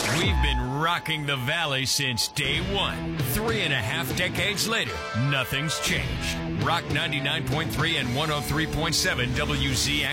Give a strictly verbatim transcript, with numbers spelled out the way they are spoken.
We've been rocking the Valley since day one. Three and a half decades later, nothing's changed. Rock ninety-nine point three and one oh three point seven W Z X.